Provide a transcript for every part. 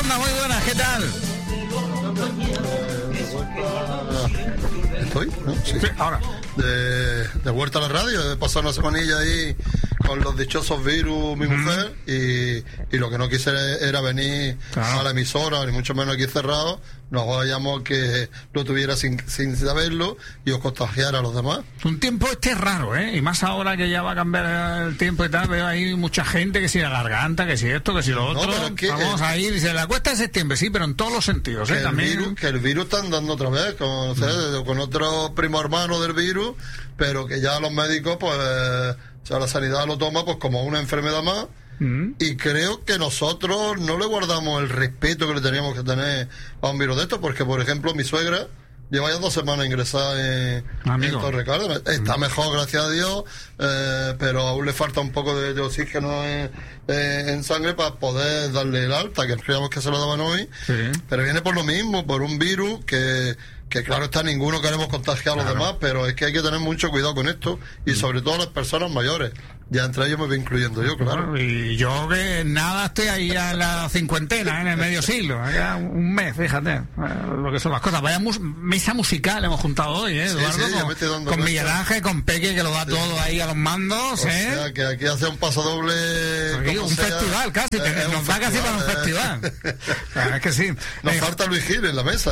Ronda, muy buenas, ¿qué tal? ¿Estoy? ¿No? Sí. Sí, ahora. De vuelta a la radio, he pasado una semanilla ahí con los dichosos virus, mi mujer, y lo que no quise era venir a la emisora, ni mucho menos aquí cerrado, nos vayamos que lo tuviera sin saberlo y os contagiara a los demás. Un tiempo raro, ¿eh? Y más ahora que ya va a cambiar el tiempo y tal, veo ahí mucha gente que si la garganta, que si esto, que si lo otro. Pero es que vamos a ir, dice, la cuesta de septiembre, sí, pero en todos los sentidos, ¿eh? También. Que el virus está andando otra vez, con otro primo hermano del virus, pero que ya los médicos, pues, o sea, la sanidad lo toma pues como una enfermedad más. Y creo que nosotros no le guardamos el respeto que le teníamos que tener a un virus de esto, porque por ejemplo mi suegra lleva ya 2 semanas ingresada en Torre Cárdenas. Está mejor, gracias a Dios, pero aún le falta un poco de oxígeno en sangre para poder darle el alta, que creíamos que se lo daban hoy. Pero viene por lo mismo, por un virus que claro está, ninguno queremos contagiar a los demás, pero es que hay que tener mucho cuidado con esto, y sobre todo las personas mayores. Ya entre ellos me voy incluyendo yo, claro. Y yo que nada, estoy ahí a la cincuentena, en el medio siglo, ya un mes, fíjate, lo que son las cosas. Vaya mesa musical hemos juntado hoy, Eduardo, con Miguel Ángel, con Peque, que lo da todo ahí a los mandos, O sea, que aquí hace un pasodoble... Un festival casi, nos da casi para un festival. Es que sí. Nos falta Luis Gil en la mesa.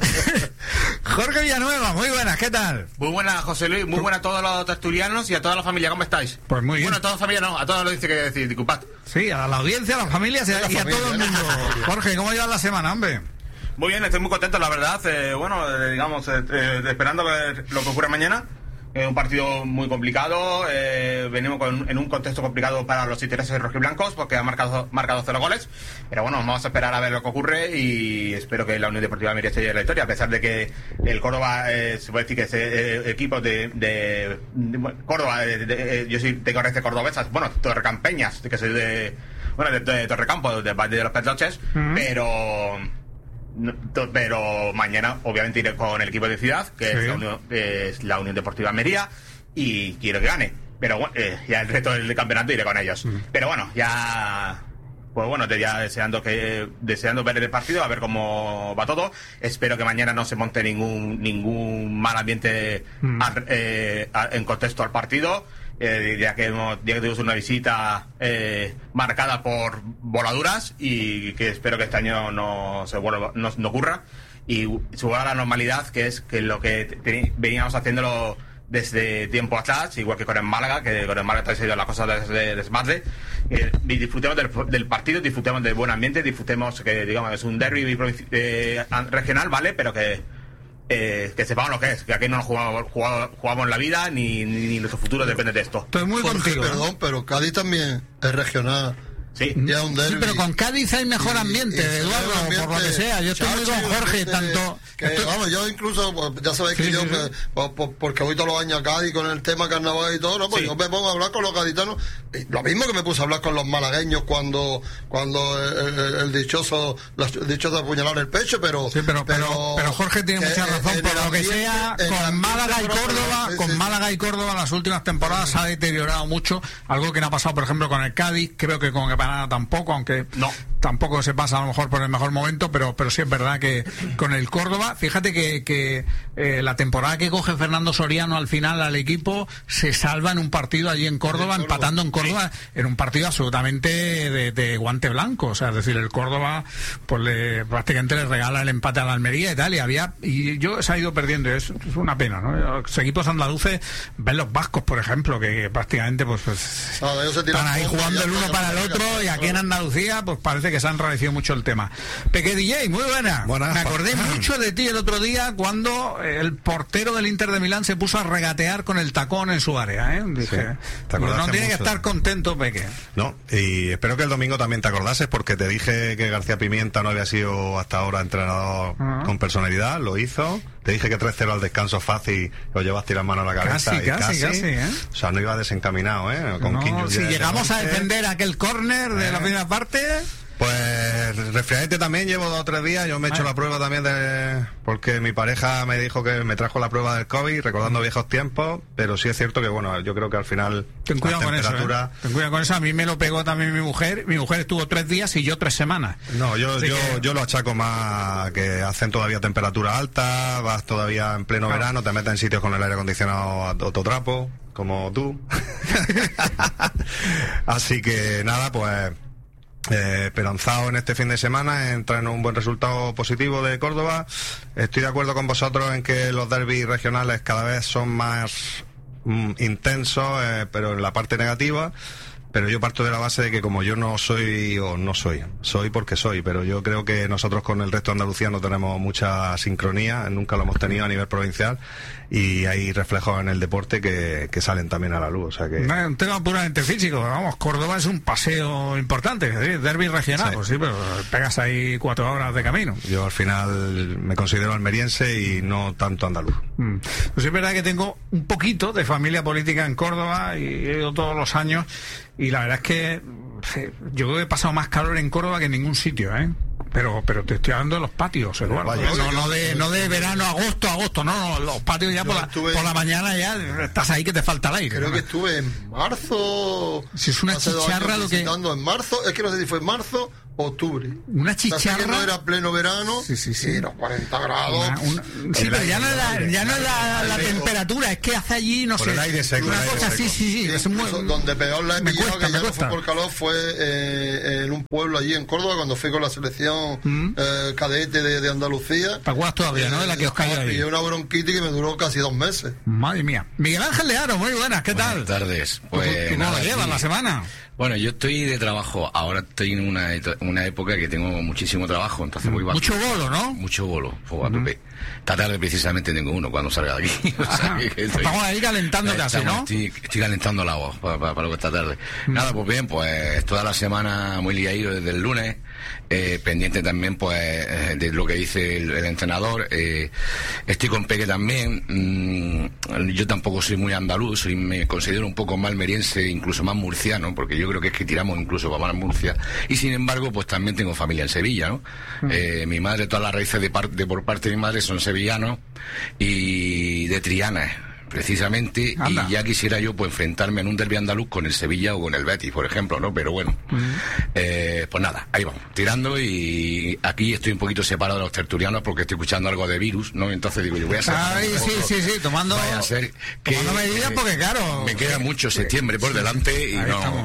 Jorge Villanueva, muy buenas, ¿qué tal? Muy buenas, José Luis, muy buenas a todos los tertulianos y a toda la familia, ¿cómo estáis? Pues muy bien. Bueno, a toda la familia no, a todos lo dice que decir, disculpad. Sí, a la audiencia, a las familias y a todo el mundo. Jorge, ¿cómo llevas la semana, hombre? Muy bien, estoy muy contento, la verdad. Esperando lo que ocurra mañana. Un partido muy complicado, venimos en un contexto complicado para los intereses rojiblancos porque ha marcado 0 goles, pero bueno, vamos a esperar a ver lo que ocurre y espero que la Unión Deportiva Almería se lleve la victoria, a pesar de que el Córdoba, se puede decir que es equipo de Córdoba, yo sí tengo raíces cordobesas, bueno, torrecampeñas, que soy de Torrecampo, de Valle de los Pedroches, pero mañana obviamente iré con el equipo de ciudad, que es la Unión Deportiva Almería, y quiero que gane, pero bueno, ya el resto del campeonato iré con ellos. Pero bueno, ya deseando ver el partido, a ver cómo va todo. Espero que mañana no se monte ningún mal ambiente en contexto al partido, ya que tuvimos una visita marcada por voladuras, y que espero que este año no ocurra y se vuelva a la normalidad, que es que lo que veníamos haciéndolo desde tiempo atrás, igual que con el Málaga, también se ha ido las cosas de desmadre. Disfrutemos del partido, disfrutemos del buen ambiente, disfrutemos que, digamos, es un derbi regional, ¿vale? Pero que sepamos lo que es, que aquí no nos jugamos la vida, ni nuestro futuro depende de esto. Estoy muy contigo. Perdón, pero Cádiz también es regional. Sí. Sí, pero con Cádiz hay mejor ambiente, Eduardo, por lo que sea. Yo estoy muy con Jorge, tanto... Vamos, yo incluso, pues, ya sabéis que yo, porque voy todos los años a Cádiz con el tema carnaval y todo, ¿no? Pues yo me pongo a hablar con los gaditanos, lo mismo que me puse a hablar con los malagueños cuando el dichoso apuñalaron el pecho, pero... Sí, pero Jorge tiene mucha razón, por lo que sea, con Málaga y Córdoba las últimas temporadas se ha deteriorado mucho, algo que no ha pasado, por ejemplo, con el Cádiz, creo que con Granada tampoco, aunque tampoco se pasa a lo mejor por el mejor momento, pero sí es verdad que con el Córdoba, fíjate que la temporada que coge Fernando Soriano al final al equipo se salva en un partido allí en Córdoba, empatando en Córdoba, en un partido absolutamente de guante blanco, o sea, es decir, el Córdoba pues prácticamente le regala el empate a la Almería y tal, y yo se ha ido perdiendo, es una pena, ¿no? Los equipos andaluces, ven los vascos, por ejemplo, que prácticamente pues están ahí jugando el uno para el otro, y aquí en Andalucía pues parece que se ha enrarecido mucho el tema. Peque DJ, muy buena. Me acordé mucho de ti el otro día cuando el portero del Inter de Milán se puso a regatear con el tacón en su área, dije, no tiene que estar contento, Peque. No, y espero que el domingo también te acordases, porque te dije que García Pimienta no había sido hasta ahora entrenador con personalidad, lo hizo. Te dije que 3-0 al descanso fácil, lo llevaste las manos a la cabeza. Casi, o sea, no iba desencaminado, con si llegamos a defender aquel córner de la primera parte... Pues resfriadete también, llevo 2 o 3 días. Yo me he hecho la prueba también porque mi pareja me dijo que me trajo la prueba del COVID, recordando viejos tiempos, pero sí es cierto que, bueno, yo creo que al final ten cuidado con eso, ten cuidado con eso. A mí me lo pegó también mi mujer estuvo 3 días y yo 3 semanas. No, yo lo achaco más que hacen todavía temperatura alta, vas todavía en pleno verano, te metes en sitios con el aire acondicionado a todo trapo, como tú. Así que nada, pues esperanzado en este fin de semana, entrar en un buen resultado positivo de Córdoba. Estoy de acuerdo con vosotros en que los derbis regionales cada vez son más intensos, pero en la parte negativa. Pero yo parto de la base de que como yo soy porque soy, pero yo creo que nosotros con el resto de Andalucía no tenemos mucha sincronía, nunca lo hemos tenido a nivel provincial, y hay reflejos en el deporte que salen también a la luz. O sea que... No es un tema puramente físico, vamos, Córdoba es un paseo importante, derbi regional, sí. Pues sí, pero pegas ahí 4 horas de camino. Yo al final me considero almeriense y no tanto andaluz. Pues es verdad que tengo un poquito de familia política en Córdoba y he ido todos los años, y la verdad es que yo creo que he pasado más calor en Córdoba que en ningún sitio, pero te estoy hablando de los patios, Eduardo. No de verano, agosto, no, los patios ya por la mañana ya estás ahí que te falta el aire. Creo que estuve en marzo. Si es una chicharra lo que... en marzo, es que no sé si fue en marzo o octubre. Una chicharra. Que no era pleno verano, sí. Era 40 grados. Sí, pero ya no es la temperatura, es que hace allí, no sé, el aire seco, una cosa, sí. Es donde peor la he pillado, que ya no fue por calor, fue en un pueblo allí en Córdoba, cuando fui con la selección cadete de Andalucía. ¿Te acuerdas todavía, no? De la que os cayó ahí. Y una bronquitis que me duró casi 2 meses. Madre mía. Miguel Ángel Learo, muy buenas, ¿qué tal? Buenas tardes. Pues, ¿cómo lo llevas la semana? Bueno, yo estoy de trabajo. Ahora estoy en una época que tengo muchísimo trabajo, entonces voy mucho bolo, ¿no? Mucho bolo, a tope. Esta tarde precisamente tengo uno cuando salga de aquí. O sea, estamos ahí calentando casi, ¿no? Estoy calentando la voz para lo que esta tarde. Nada, pues bien, pues toda la semana muy liadito desde el lunes. Pendiente también pues de lo que dice el entrenador. Estoy con Peque también. Yo tampoco soy muy andaluz, me considero un poco más almeriense, incluso más murciano, porque yo creo que es que tiramos incluso para más Murcia, y sin embargo pues también tengo familia en Sevilla, ¿no? Mi madre, todas las raíces por parte de mi madre son sevillanos y de Triana precisamente. Anda. Y ya quisiera yo pues enfrentarme en un derbi andaluz con el Sevilla o con el Betis, por ejemplo, ¿no? Pero bueno, pues nada, ahí vamos, tirando, y aquí estoy un poquito separado de los tertulianos porque estoy escuchando algo de virus, ¿no? Entonces digo, yo voy a ser... Sí, tomando medidas porque claro... Me queda mucho septiembre por delante y no...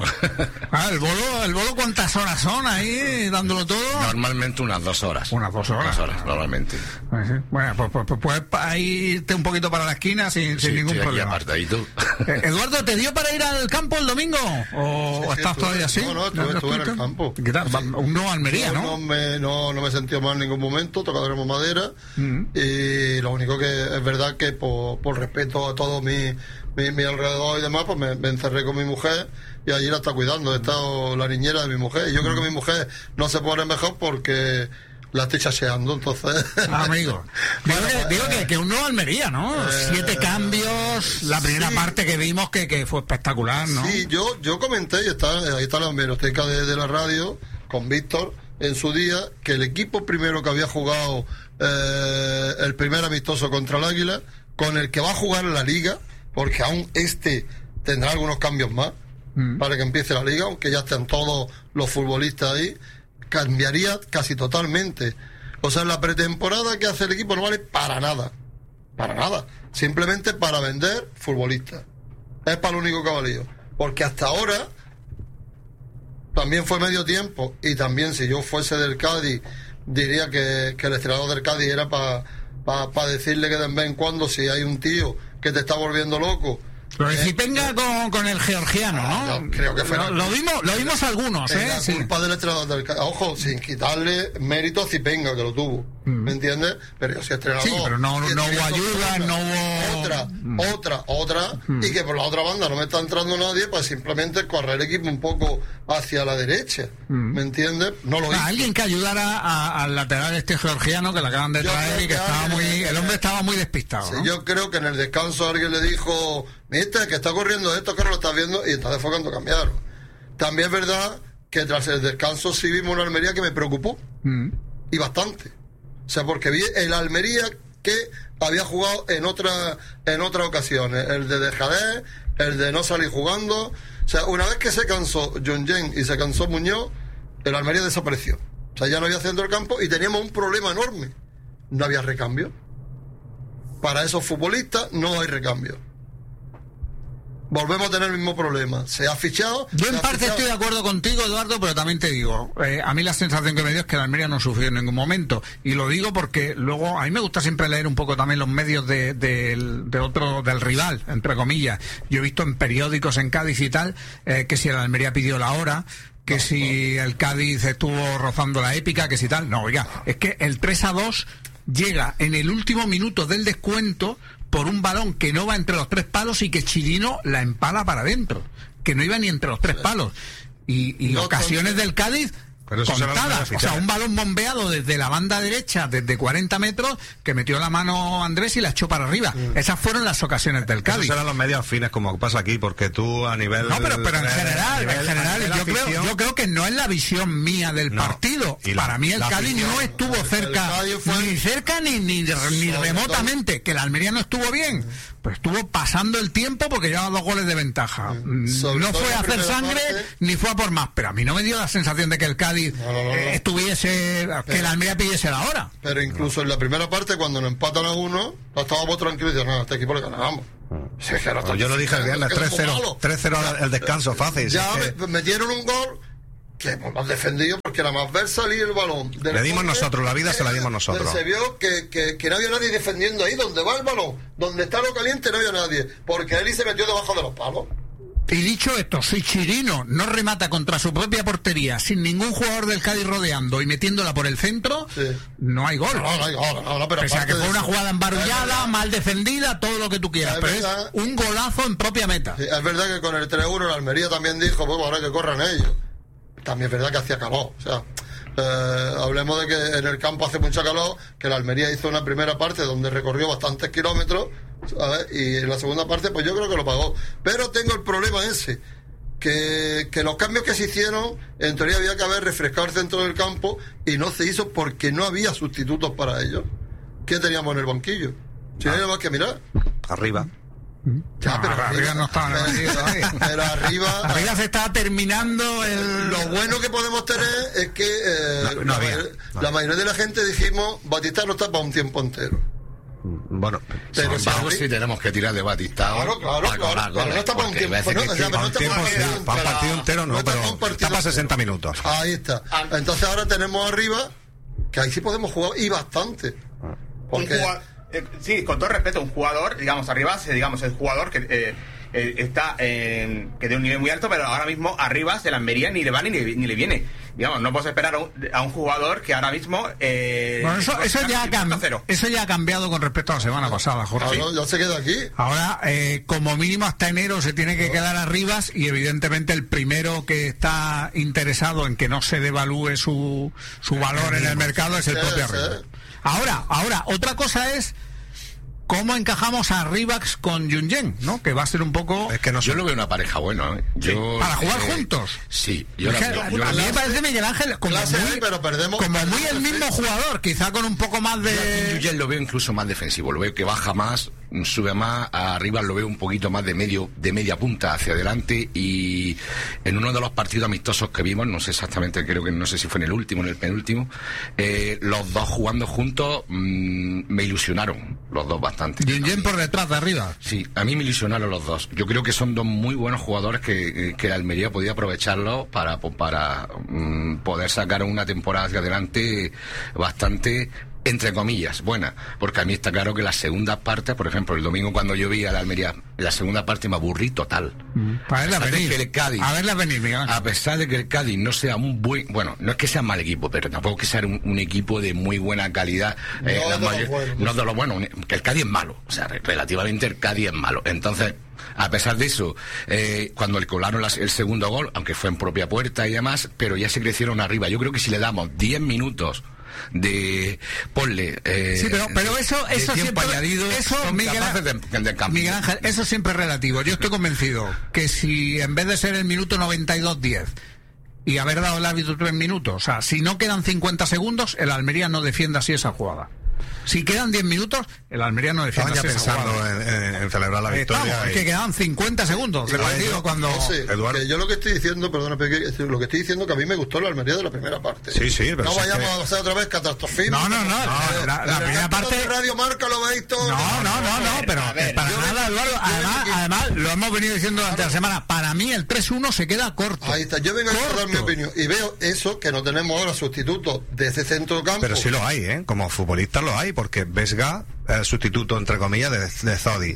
¿El bolo cuántas horas son ahí dándolo todo? Normalmente unas 2 horas. Unas 2 horas. 2 horas, normalmente. Bueno, pues ahí irte un poquito para la esquina sin ningún problema. Eduardo, ¿te dio para ir al campo el domingo? ¿O estás todavía así? No, estuve en el campo. ¿Qué tal? Un nuevo Almería, ¿no? No me sentí mal en ningún momento, tocadoremos madera. Y lo único que es verdad que por respeto a todo mi alrededor y demás, pues me encerré con mi mujer y allí la está cuidando. He estado la niñera de mi mujer. Y yo creo que mi mujer no se pone mejor porque la estoy chaseando, entonces... amigo. Digo que un nuevo Almería, ¿no? 7 cambios, la primera parte que vimos que fue espectacular, ¿no? Sí, yo comenté, y ahí está la hemeroteca de la radio, con Víctor, en su día, que el equipo primero que había jugado el primer amistoso contra el Águila, con el que va a jugar la Liga, porque aún tendrá algunos cambios más, para que empiece la Liga, aunque ya estén todos los futbolistas ahí, cambiaría casi totalmente. O sea, la pretemporada que hace el equipo no vale para nada, simplemente para vender futbolistas. Es para lo único que ha valido, porque hasta ahora también fue medio tiempo, y también si yo fuese del Cádiz diría que el entrenador del Cádiz era para decirle que de vez en cuando, si hay un tío que te está volviendo loco. Lo de Zipenga con el georgiano, ¿no? Yo creo que fue lo vimos algunos, la culpa del entrenador del Cádiz. Ojo, sin quitarle mérito a Zipenga, que lo tuvo, ¿me entiendes? Pero yo soy entrenador. Sí, pero no hubo ayuda, no hubo... Otra, y que por la otra banda no me está entrando nadie, pues simplemente correr el equipo un poco hacia la derecha, ¿me entiendes? No lo hizo. Alguien que ayudara al lateral georgiano que le acaban de traer y que estaba el hombre estaba muy despistado, sí, ¿no? Yo creo que en el descanso alguien le dijo, viste, que está corriendo esto, que no lo estás viendo, y entonces fue cuando cambiaron. También es verdad que tras el descanso sí vimos una Almería que me preocupó. Y bastante. O sea, porque vi el Almería que había jugado en otras ocasiones. El de dejadez, el de no salir jugando. O sea, una vez que se cansó Junyent y se cansó Muñoz, el Almería desapareció. O sea, ya no había centro del campo y teníamos un problema enorme. No había recambio. Para esos futbolistas no hay recambio. Volvemos a tener el mismo problema. Se ha fichado. Yo en parte estoy de acuerdo contigo, Eduardo, pero también te digo, a mí la sensación que me dio es que la Almería no sufrió en ningún momento. Y lo digo porque luego a mí me gusta siempre leer un poco también los medios del rival, entre comillas. Yo he visto en periódicos en Cádiz y tal, que si la Almería pidió la hora, que si el Cádiz estuvo rozando la épica, que si tal. No, oiga, es que el 3-2 llega en el último minuto del descuento por un balón que no va entre los 3 palos y que Chirino la empala para adentro, que no iba ni entre los 3 palos. Y no, ocasiones del Cádiz contadas, o sea, un balón bombeado desde la banda derecha, desde 40 metros, que metió la mano Andrés y la echó para arriba. Esas fueron las ocasiones del Cádiz. Esos eran los medios fines, como pasa aquí, porque tú a nivel... No, pero en general yo creo que no es la visión mía del partido. Para mí el Cádiz no estuvo cerca, ni remotamente. Que la Almería no estuvo bien, pues estuvo pasando el tiempo porque llevaba 2 goles de ventaja. No fue a hacer sangre ni fue a por más, pero a mí no me dio la sensación de que el Cádiz estuviese, que la Almería pidiese la hora. Pero incluso en la primera parte, cuando nos empatan a 1, estábamos tranquilos y decíamos, este equipo le ganamos. Sí, yo lo dije el viernes, 3-0 el descanso fácil. Ya metieron un gol que hemos más defendido porque era más ver salir el balón. Le dimos nosotros, la vida se la dimos nosotros. Se vio que no había nadie defendiendo ahí donde va el balón, donde está lo caliente no había nadie, porque Eli se metió debajo de los palos. Y dicho esto, si Chirino no remata contra su propia portería sin ningún jugador del Cádiz rodeando y metiéndola por el centro, no hay gol. No hay gol, pero pese a que fue una jugada embarullada, mal defendida, todo lo que tú quieras, pero es un golazo en propia meta. Sí, es verdad que con el 3-1 la Almería también dijo, pues ahora que corran ellos. También es verdad que hacía calor, o sea, hablemos de que en el campo hace mucha calor, que la Almería hizo una primera parte donde recorrió bastantes kilómetros, ¿sabes? Y en la segunda parte pues yo creo que lo pagó, pero tengo el problema ese, que los cambios que se hicieron, en teoría había que haber refrescado el centro del campo y no se hizo porque no había sustitutos para ellos. ¿Qué teníamos en el banquillo? Si no hay más que mirar arriba. Ya, pero arriba no estaba pero arriba se estaba terminando lo bueno que podemos tener es que la mayoría de la gente dijimos Batista no está para un tiempo entero. Bueno, pero sí tenemos que tirar de Batista. Claro, no está para un tiempo. Para un partido entero no, pero está para 60 minutos. Ahí está. Entonces ahora tenemos arriba que ahí sí podemos jugar y bastante. Porque sí, con todo respeto, un jugador, digamos, arriba, digamos, el jugador que está que de un nivel muy alto, pero ahora mismo arriba se la Almería ni le va ni le viene. Digamos, no puedes esperar a un jugador que ahora mismo... bueno, eso ya ha cambiado con respecto a la semana pasada, Jorge. Claro, ya se queda aquí. Ahora, como mínimo hasta enero se tiene que quedar arriba y evidentemente el primero que está interesado en que no se devalúe su valor en el mercado es el propio arriba. Ahora, otra cosa es cómo encajamos a Rivax con Junyent, ¿no? Que va a ser un poco... Es que yo lo veo una pareja buena, ¿eh? Para jugar juntos. Sí. A mí me parece Miguel Ángel como muy el mismo jugador, quizá con un poco más de... Junyent lo veo incluso más defensivo, lo veo que baja más, sube más, a Rivas lo veo un poquito más de media punta hacia adelante, y en uno de los partidos amistosos que vimos, no sé exactamente, no sé si fue en el último o en el penúltimo, los dos jugando juntos me ilusionaron, los dos bastante. Junyent por detrás de arriba. Sí, a mí me ilusionaron los dos. Yo creo que son dos muy buenos jugadores que la Almería podía aprovecharlo para poder sacar una temporada hacia adelante bastante, entre comillas, buena, porque a mí está claro que las segundas partes, por ejemplo, el domingo cuando yo vi a la Almería, la segunda parte me aburrí total. A verla venir, Miguel Ángel. A pesar de que el Cádiz no sea bueno, no es que sea mal equipo, pero tampoco que sea un equipo de muy buena calidad, no de lo bueno, que el Cádiz es malo, o sea, relativamente el Cádiz es malo. Entonces, a pesar de eso, cuando le colaron el segundo gol, aunque fue en propia puerta y demás, pero ya se crecieron arriba. Yo creo que si le damos 10 minutos de sí, pero eso siempre añadido, eso Miguel Ángel, eso siempre es relativo. Yo estoy convencido que si en vez de ser el minuto 92-10 y haber dado el árbitro 3 minutos. O sea, si no quedan 50 segundos, el Almería no defiende así esa jugada. Si quedan 10 minutos, el Almería no defiende así esa jugada. Pensando en celebrar la victoria. Es que quedan 50 segundos del partido cuando... Eduardo. Yo lo que estoy diciendo, perdona, Peque, lo que estoy diciendo que a mí me gustó la Almería de la primera parte. Sí, pero no vayamos a hacer otra vez catastrofismo. No. La primera parte... de Radio Marca lo veis todo. No, pero para nada, Eduardo. Además, lo hemos venido diciendo durante la semana. Para mí el 3-1 se queda corto. Ahí está. Yo vengo a dar mi opinión y veo eso, que no tenemos ahora sustitutos de ese centro de campo. Pero sí lo hay, como futbolistas lo hay, porque Vesga, el sustituto entre comillas de Zodi,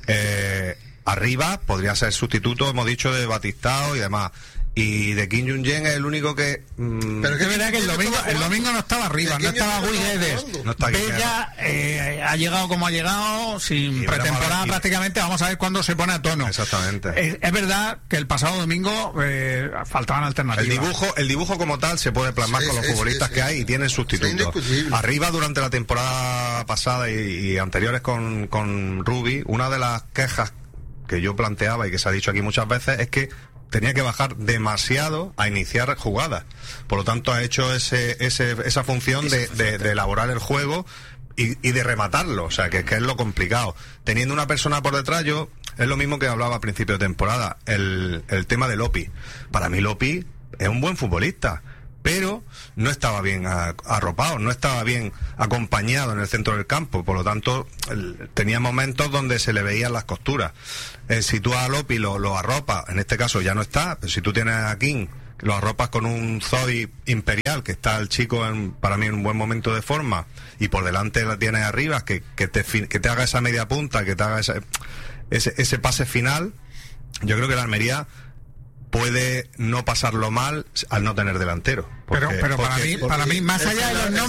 arriba podría ser sustituto, hemos dicho, de Batistao y demás, y de Kim Jong-un es el único que pero que es verdad que el domingo no estaba arriba, no estaba Guidedes, Bella ha llegado como ha llegado, sin pretemporada prácticamente. Vamos a ver cuándo se pone a tono. Exactamente. Es verdad que el pasado domingo faltaban alternativas. El dibujo como tal se puede plasmar con los futbolistas que hay y tienen sustitutos. Arriba, durante la temporada pasada y anteriores con Rubi, una de las quejas que yo planteaba y que se ha dicho aquí muchas veces es que tenía que bajar demasiado a iniciar jugadas. Por lo tanto, ha hecho esa función de elaborar el juego y de rematarlo. O sea, que es lo complicado. Teniendo una persona por detrás, es lo mismo que hablaba a principio de temporada, el tema de Lopi. Para mí Lopi es un buen futbolista, pero no estaba bien arropado, no estaba bien acompañado en el centro del campo. Por lo tanto, tenía momentos donde se le veían las costuras. Si tú a Lopi lo arropas, en este caso ya no está, pero si tú tienes a King, lo arropas con un Zodi imperial, que está el chico para mí en un buen momento de forma, y por delante la tienes arriba, que te haga esa media punta, que te haga ese pase final. Yo creo que la Almería puede no pasarlo mal al no tener delantero. Pero para mí, más allá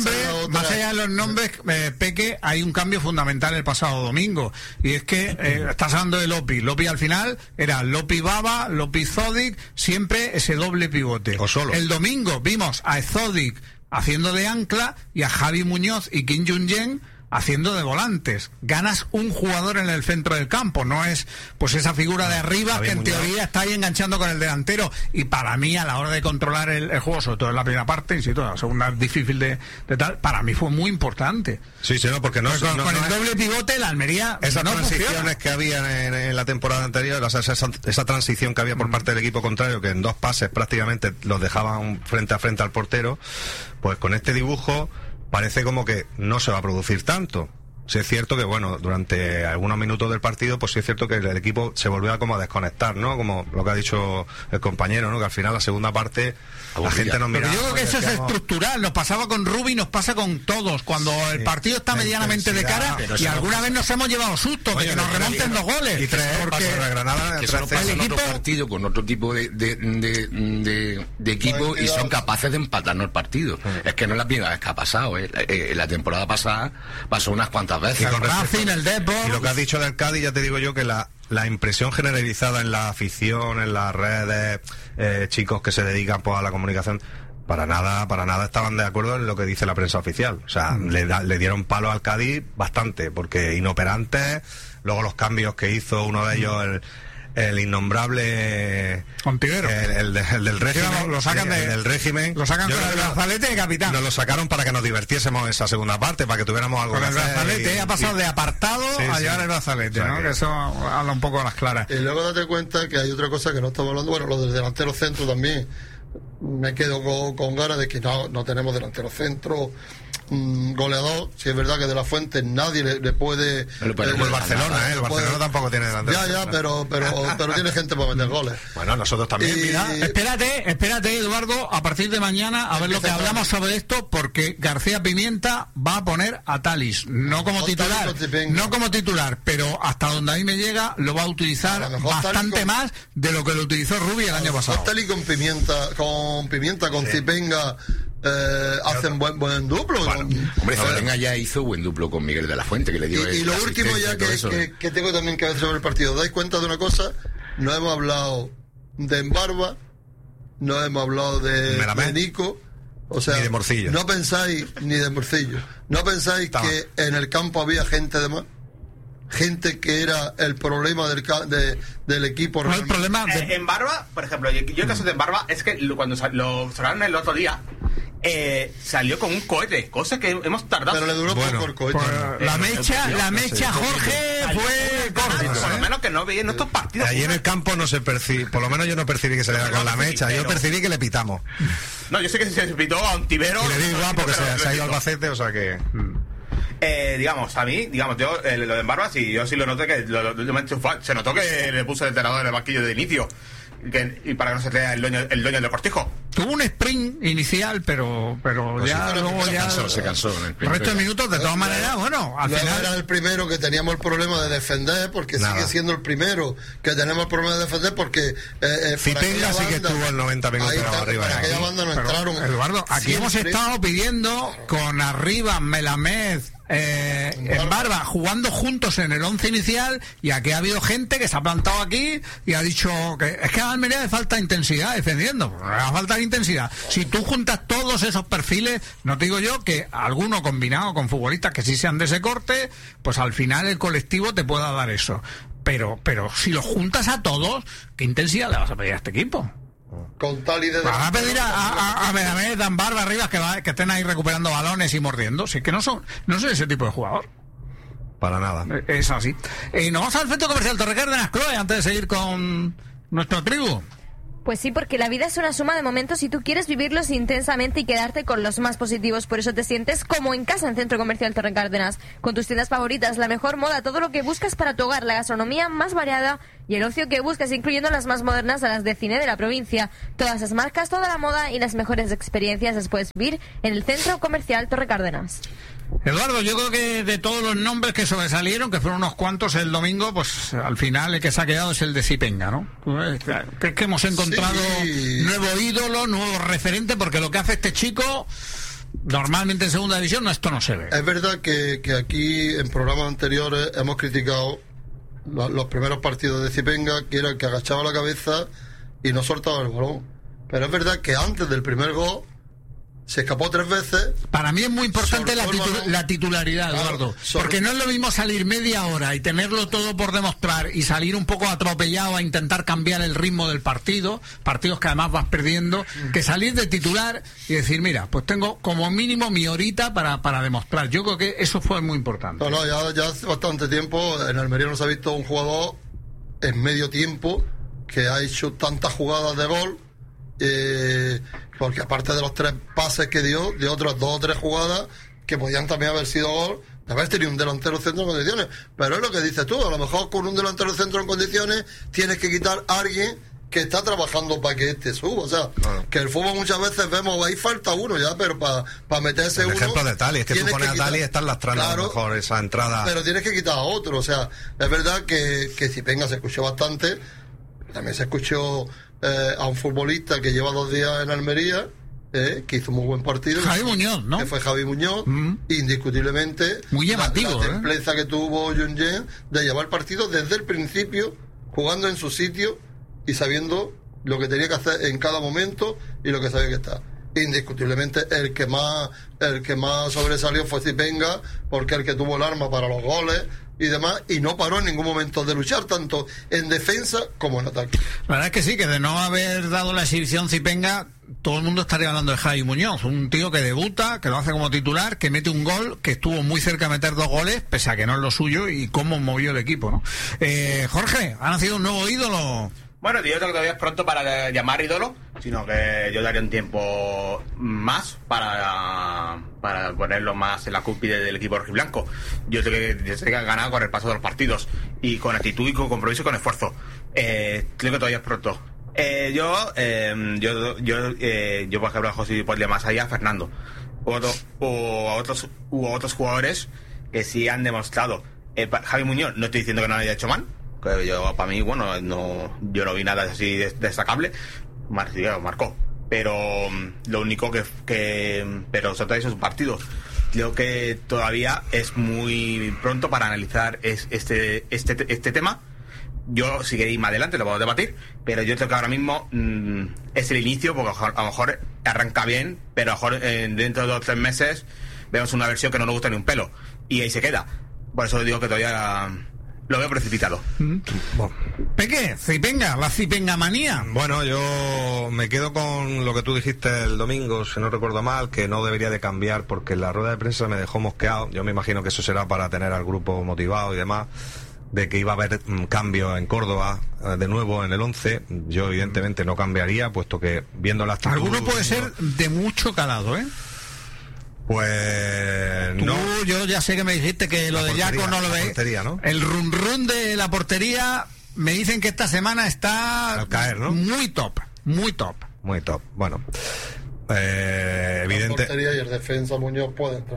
de los nombres, Peque, hay un cambio fundamental el pasado domingo, y es que estás hablando de Lopi al final era Lopi Baba, Lopi Zodic, siempre ese doble pivote. O solo. El domingo vimos a Zodic haciendo de ancla y a Javi Muñoz y Kim Jong-un haciendo de volantes. Ganas un jugador en el centro del campo, no es pues esa figura de arriba que en teoría está ahí enganchando con el delantero. Y para mí, a la hora de controlar el juego, sobre todo en la primera parte, insisto, la segunda es difícil de tal, para mí fue muy importante. Sí, no, porque con el doble pivote la Almería esas no transiciones funciona. que había en la temporada anterior, esa transición que había por parte del equipo contrario, que en 2 pases prácticamente los dejaban frente a frente al portero, pues con este dibujo parece como que no se va a producir tanto. Sí es cierto que, bueno, durante algunos minutos del partido, pues sí es cierto que el equipo se volvió a como a desconectar, ¿no? Como lo que ha dicho el compañero, ¿no? Que al final la segunda parte la gente nos miraba. Pero yo creo que eso es estructural. Nos pasaba con Rubi, nos pasa con todos. Cuando el partido está medianamente de cara, y alguna vez nos hemos llevado sustos de que nos remonten los goles. Y 3 porque Granada que eso pasa en otro partido con otro tipo de equipo y son capaces de empatarnos el partido. Es que no es la primera vez que ha pasado. La temporada pasada pasó unas cuantas veces. Y lo que has dicho del Cádiz, ya te digo yo que la impresión generalizada en la afición, en las redes, chicos que se dedican pues a la comunicación, para nada estaban de acuerdo en lo que dice la prensa oficial. O sea, le dieron palo al Cádiz bastante, porque inoperantes, luego los cambios que hizo uno de ellos, el innombrable Ontiguero, el del régimen, lo sacan del régimen, lo sacan con el brazalete de capitán. Nos lo sacaron para que nos divirtiésemos esa segunda parte, para que tuviéramos algo con el brazalete. Ha pasado de apartado a llevar el brazalete, o sea, ¿no? Que eso habla un poco a las claras. Y luego date cuenta que hay otra cosa que no estamos hablando, bueno, lo del delantero centro también. Me quedo con ganas de que no tenemos delantero centro goleador. Si es verdad que de la Fuente nadie le puede. El Barcelona, el Barcelona tampoco tiene delantero. Ya, pero tiene gente para meter goles. Bueno, nosotros también. Mira, espérate, Eduardo, a partir de mañana a ver lo que hablamos sobre esto, porque García Pimienta va a poner a Talis, no como titular, pero hasta donde a mí me llega lo va a utilizar bastante más de lo que lo utilizó Rubi el año pasado. Talis con Pimienta, con Zipenga. Hacen buen duplo. Bueno, hombre, Zipenga ya hizo buen duplo con Miguel de la Fuente, que le dio. Y lo último ya que tengo también que ver sobre el partido. ¿Dais cuenta de una cosa? No hemos hablado de Embarba, no hemos hablado de Nico, o sea, ni de Morcillo. No pensáis ni de Morcillo. ¿No pensáis que en el campo había gente de más? gente que era el problema del equipo. No, el problema en Barba, por ejemplo, yo el caso de Barba es que cuando lo sacaron el otro día, salió con un cohete, cosa que hemos tardado. Pero le duró poco el cohete. La mecha, Jorge, fue corto. Por lo menos que no veía en estos partidos. Allí en el campo no se percibe, por lo menos yo no percibí que se le da con la mecha, yo percibí que le pitamos. No, yo sé que se pitó a un tibero. Y le digo igual porque se ha ido al Albacete, o sea que... digamos, yo lo de Barba, sí, yo sí lo noté que se notó que le puso el entrenador en el banquillo de inicio. Y para que no se lea el dueño del cortijo. Tuvo un sprint inicial, pero pues ya sí, luego se cansó en el resto de minutos, de todas maneras, bueno, al final era el primero que teníamos el problema de defender, porque sigue siendo el primero que tenemos el problema de defender, porque Cipenga sí que estuvo el 90 minutos arriba. Para aquella banda no entraron. Eduardo, aquí siempre hemos estado pidiendo con Arriba, Melamed, en Barba, jugando juntos en el 11 inicial, y aquí ha habido gente que se ha plantado aquí y ha dicho que es que a Almería le falta intensidad defendiendo, le va a faltar intensidad. Si tú juntas todos esos perfiles, no te digo yo que alguno combinado con futbolistas que sí sean de ese corte, pues al final el colectivo te pueda dar eso. Pero si los juntas a todos, ¿qué intensidad le vas a pedir a este equipo? Con tal y de... Van a pedir a Melamed, Dan Barba, Arriba, que estén ahí recuperando balones y mordiendo. Si es que no soy ese tipo de jugador. Para nada. Es así. Nos vamos al Centro Comercial Torre Cárdenas, Chloe, antes de seguir con nuestro tribu. Pues sí, porque la vida es una suma de momentos y tú quieres vivirlos intensamente y quedarte con los más positivos. Por eso te sientes como en casa en Centro Comercial Torre Cárdenas. Con tus tiendas favoritas, la mejor moda, todo lo que buscas para tu hogar, la gastronomía más variada y el ocio que buscas, incluyendo las más modernas a las de cine de la provincia. Todas las marcas, toda la moda y las mejores experiencias las puedes vivir en el Centro Comercial Torre Cárdenas. Eduardo, yo creo que de todos los nombres que sobresalieron, que fueron unos cuantos el domingo, pues al final el que se ha quedado es el de Cipenga, ¿no? Es que hemos encontrado nuevo ídolo, nuevo referente, porque lo que hace este chico normalmente en segunda división esto no se ve. Es verdad que aquí en programas anteriores hemos criticado los primeros partidos de Cipenga, que era el que agachaba la cabeza y no soltaba el balón. Pero es verdad que antes del primer gol se escapó 3 veces. Para mí es muy importante la titularidad, Eduardo, porque no es lo mismo salir media hora y tenerlo todo por demostrar y salir un poco atropellado a intentar cambiar el ritmo del partidos que además vas perdiendo, que salir de titular y decir, mira, pues tengo como mínimo mi horita para demostrar. Yo creo que eso fue muy importante. Ya hace bastante tiempo en Almería no se ha visto un jugador en medio tiempo que ha hecho tantas jugadas de gol, porque aparte de los 3 pases que dio, de otras 2 o 3 jugadas que podían también haber sido gol, de haber tenido un delantero centro en condiciones. Pero es lo que dices tú, a lo mejor con un delantero centro en condiciones tienes que quitar a alguien que está trabajando para que este suba. O sea, que el fútbol muchas veces vemos, ahí falta uno ya, pero para meterse uno... El ejemplo de Tali, es que tú pones a Tali y estás lastrando a lo mejor esa entrada. Pero tienes que quitar a otro. O sea, es verdad que Cipenga se escuchó bastante, también se escuchó a un futbolista que lleva 2 días en Almería, que hizo muy buen partido. Javi Muñoz, ¿no? Que fue Javi Muñoz, indiscutiblemente. Muy llamativo, la templeza que tuvo Junyen de llevar el partido desde el principio, jugando en su sitio y sabiendo lo que tenía que hacer en cada momento y lo que sabía que está. Indiscutiblemente el que más sobresalió fue Cipenga, porque el que tuvo el arma para los goles y demás, y no paró en ningún momento de luchar, tanto en defensa como en ataque. La verdad es que sí, que de no haber dado la exhibición Cipenga, todo el mundo estaría hablando de Javi Muñoz, un tío que debuta, que lo hace como titular, que mete un gol, que estuvo muy cerca de meter 2 goles, pese a que no es lo suyo, y cómo movió el equipo, ¿no? Jorge, ¿ha nacido un nuevo ídolo? Bueno, yo creo que todavía es pronto para llamar ídolo, sino que yo daría un tiempo más para ponerlo más en la cúspide del equipo rojiblanco. Yo sé que han ganado con el paso de los partidos y con actitud y con compromiso y con esfuerzo. Creo que todavía es pronto. Yo por ejemplo, a José podría más allá a Fernando u otros jugadores que sí han demostrado. Javi Muñoz, no estoy diciendo que no lo haya hecho mal. Yo, para mí, bueno, yo no vi nada así destacable. Marcó. Pero lo único pero sobre todo esos partidos. Creo que todavía es muy pronto para analizar este tema. Yo, si queréis más adelante, lo podemos debatir. Pero yo creo que ahora mismo es el inicio, porque a lo mejor arranca bien, pero a lo mejor dentro de 2 o 3 meses vemos una versión que no nos gusta ni un pelo. Y ahí se queda. Por eso digo que todavía lo veo precipitado. Bueno. Peque, Zipenga, la Zipengamanía. Bueno, yo me quedo con lo que tú dijiste el domingo, si no recuerdo mal, que no debería de cambiar porque en la rueda de prensa me dejó mosqueado. Yo me imagino que eso será para tener al grupo motivado y demás, de que iba a haber cambio en Córdoba de nuevo en el 11. Yo evidentemente no cambiaría, puesto que viendo la actitud... Alguno puede ser de mucho calado, ¿eh? Pues tú, no. Yo ya sé que me dijiste que lo de Jaco no lo veis. ¿No? El run de la portería, me dicen que esta semana está al caer, ¿no? Muy top. Bueno, evidente. La portería y el defensa Muñoz puede entrar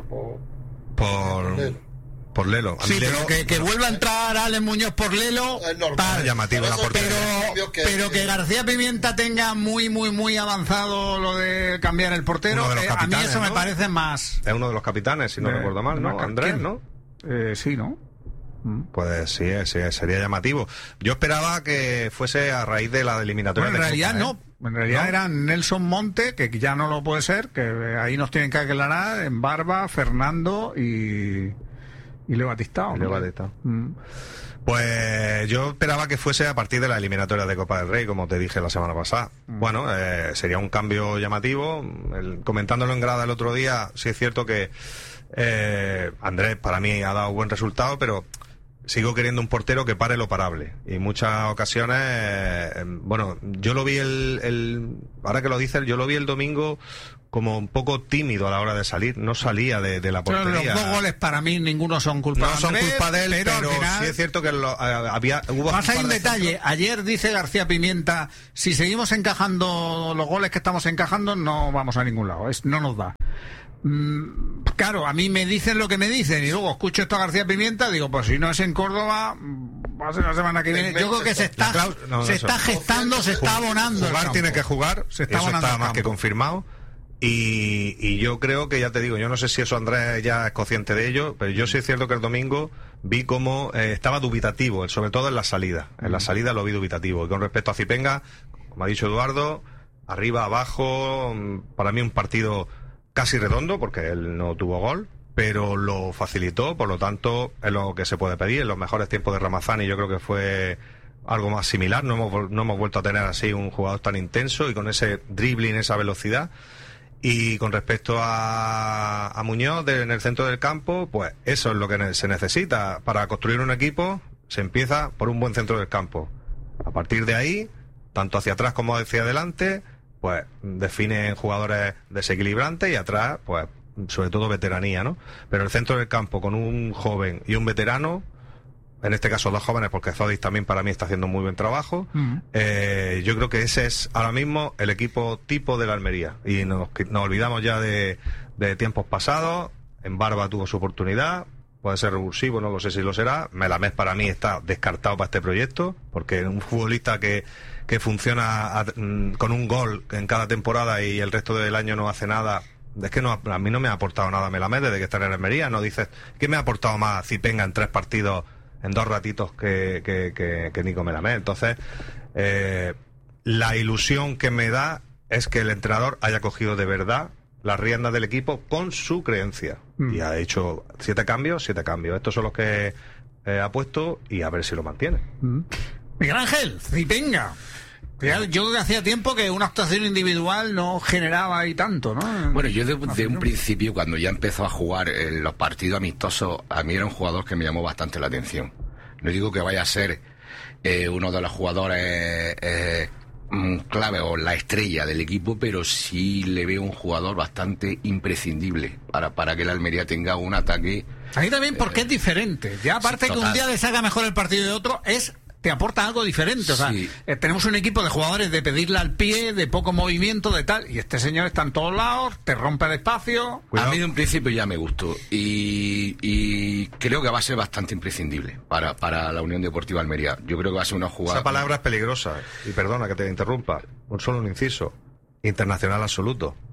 por Lelo. Sí, pero que vuelva a entrar Alex Muñoz por Lelo es normal. Llamativo la portería. Pero que García Pimienta tenga muy avanzado lo de cambiar el portero, a mí eso me parece más. Es uno de los capitanes, si no recuerdo mal, ¿no? Andrés, ¿no? Sí, ¿no? Pues sí, sería llamativo. Yo esperaba que fuese a raíz de la eliminatoria. Bueno, en realidad no. En realidad era Nelson Monte, que ya no lo puede ser, que ahí nos tienen que aclarar, en Barba, Fernando y Leo Batistao. Pues yo esperaba que fuese a partir de la eliminatoria de Copa del Rey, como te dije la semana pasada. Bueno, sería un cambio llamativo. Comentándolo en grada el otro día, sí es cierto que Andrés para mí ha dado buen resultado, pero sigo queriendo un portero que pare lo parable. Y en muchas ocasiones, bueno, yo lo vi ahora que lo dices, yo lo vi el domingo como un poco tímido a la hora de salir, no salía de la portería. Los 2 goles para mí ninguno son culpa de Andrés, no son culpa de él, pero final, sí es cierto que hubo pasa un detalle. Ayer dice García Pimienta, si seguimos encajando los goles que estamos encajando, no vamos a ningún lado, no nos da. Claro, a mí me dicen lo que me dicen y luego escucho esto a García Pimienta, digo, pues si no es en Córdoba, va a ser la semana que viene. Yo creo que se está gestando, se está abonando. Jugar tiene que jugar, eso está más que confirmado. Y yo creo que, ya te digo, yo no sé si eso Andrés ya es consciente de ello, pero yo sí es cierto que el domingo vi cómo estaba dubitativo, sobre todo en la salida. En la salida lo vi dubitativo. Y con respecto a Zipenga, como ha dicho Eduardo, arriba, abajo, para mí un partido casi redondo, porque él no tuvo gol, pero lo facilitó, por lo tanto, es lo que se puede pedir. En los mejores tiempos de Ramazani yo creo que fue algo más similar. No hemos vuelto a tener así un jugador tan intenso y con ese dribbling, esa velocidad. Y con respecto a Muñoz en el centro del campo, pues eso es lo que se necesita. Para construir un equipo se empieza por un buen centro del campo. A partir de ahí, tanto hacia atrás como hacia adelante, pues definen jugadores desequilibrantes y atrás, pues sobre todo veteranía, ¿no? Pero el centro del campo con un joven y un veterano, en este caso 2 jóvenes, porque Zodis también para mí está haciendo un muy buen trabajo. Yo creo que ese es ahora mismo el equipo tipo de la Almería. Y nos olvidamos ya de tiempos pasados. En Barba tuvo su oportunidad, puede ser revulsivo, no lo sé si lo será. Melamed para mí está descartado para este proyecto, porque un futbolista que funciona con un gol en cada temporada y el resto del año no hace nada. Es que a mí no me ha aportado nada Melamed desde que está en Almería. No dices, ¿qué me ha aportado más Zipenga en 3 partidos, en 2 ratitos que Nico Melamed? Entonces, la ilusión que me da es que el entrenador haya cogido de verdad las riendas del equipo con su creencia. Y ha hecho 7 cambios. Estos son los que ha puesto y a ver si lo mantiene. Miguel Ángel, Zipenga. Yo creo que hacía tiempo que una actuación individual no generaba ahí tanto, ¿no? Bueno, yo de un principio, cuando ya empezó a jugar en los partidos amistosos, a mí era un jugador que me llamó bastante la atención. No digo que vaya a ser uno de los jugadores clave o la estrella del equipo, pero sí le veo un jugador bastante imprescindible para que la Almería tenga un ataque. Ahí también porque es diferente. Ya aparte que un día le salga mejor el partido de otro, te aporta algo diferente. O sea, tenemos un equipo de jugadores de pedirle al pie, de poco movimiento, de tal, y este señor está en todos lados, te rompe el espacio. A mí de un principio ya me gustó y creo que va a ser bastante imprescindible para la Unión Deportiva Almería. Yo creo que va a ser una jugada. Esa palabra es peligrosa, y perdona que te interrumpa, solo un inciso: internacional absoluto.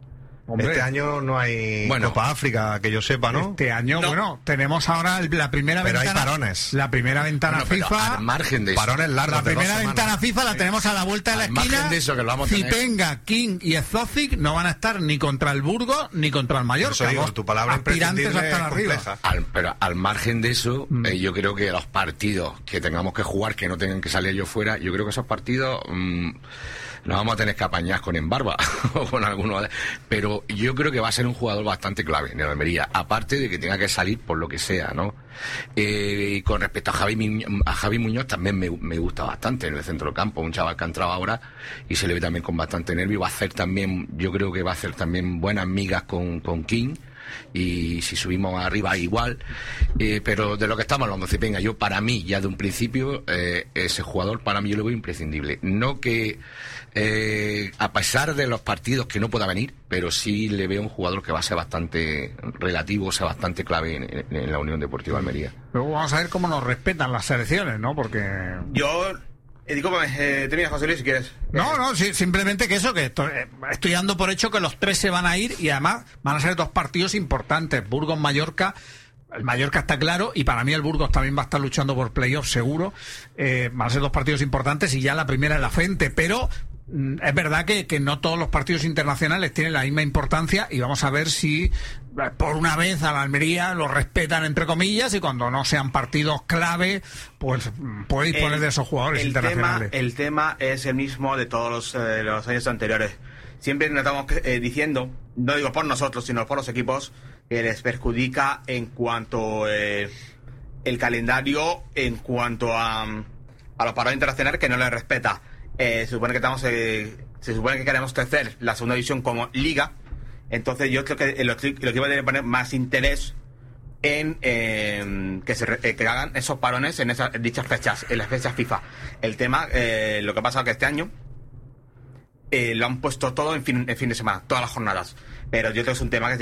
Hombre, este año no hay Copa África, que yo sepa, ¿no? Este año, tenemos ahora la primera pero ventana. Hay parones. La primera ventana FIFA. Al margen de eso. Parones largos. La primera ventana FIFA la tenemos a la vuelta de la esquina. De eso que lo vamos a tener. Zipenga, King y Zozic no van a estar ni contra el Burgos ni contra el Mallorca. Eso digo, tu palabra aspirantes a estar arriba. Pero al margen de eso, yo creo que los partidos que tengamos que jugar, que no tengan que salir yo fuera, yo creo que esos partidos nos vamos a tener que apañar con Embarba o con alguno. Pero yo creo que va a ser un jugador bastante clave en el Almería, aparte de que tenga que salir por lo que sea, ¿no? Con respecto a Javi Muñoz también me gusta bastante en el centro del campo, un chaval que ha entrado ahora y se le ve también con bastante nervio. Va a hacer también, yo creo que va a hacer también buenas migas con King. Y si subimos arriba igual, pero de lo que estamos hablando, Zipenga, yo para mí ya de un principio ese jugador para mí yo lo veo imprescindible, no que a pesar de los partidos que no pueda venir, pero sí le veo un jugador que va a ser bastante relativo, o sea, bastante clave en la Unión Deportiva Almería. Luego vamos a ver cómo nos respetan las selecciones, ¿no? Porque yo termina, José Luis, si quieres. No, simplemente que eso, que estoy dando por hecho que los 3 se van a ir y además van a ser 2 partidos importantes. Burgos-Mallorca. El Mallorca está claro y para mí el Burgos también va a estar luchando por playoff seguro. Van a ser 2 partidos importantes y ya la primera en la frente, pero es verdad que no todos los partidos internacionales tienen la misma importancia y vamos a ver si por una vez a la Almería lo respetan entre comillas y cuando no sean partidos clave pues puede disponer de esos jugadores internacionales. El tema es el mismo de todos los años anteriores. Siempre nos estamos diciendo, no digo por nosotros sino por los equipos, que les perjudica en cuanto el calendario, en cuanto a los partidos internacionales, que no les respeta. Se supone que queremos crecer la segunda división como liga, entonces yo creo que el equipo debe poner más interés en que hagan esos parones en dichas fechas, en las fechas FIFA. El tema, lo que pasa es que este año lo han puesto todo en fin de semana, todas las jornadas, pero yo creo que es un tema que